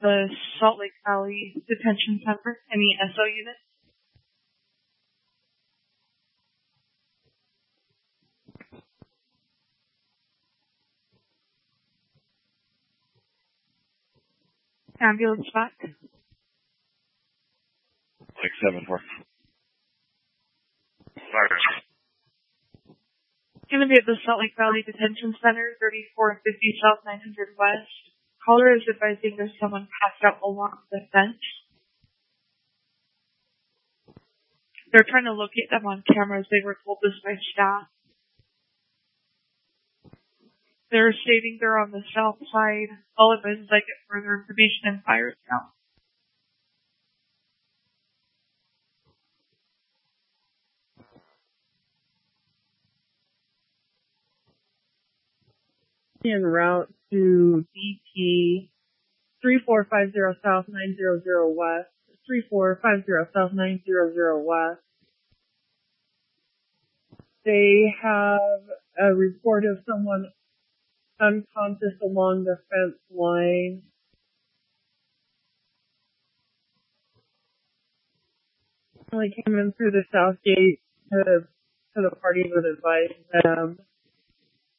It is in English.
the Salt Lake Valley Detention Center, any SO units? Ambulance back. Like 7-4. Going to be at the Salt Lake Valley Detention Center, 3450 South 900 West. Caller is advising there's someone passed out along the fence. They're trying to locate them on cameras. They were told this by staff. They're stating they're on the south side. All of this is I get further information and fire it now. En route to DT 3450 South 900 West. 3450 South 900 West. They have a report of someone unconscious along the fence line. Only came in through the south gate to the party would advise them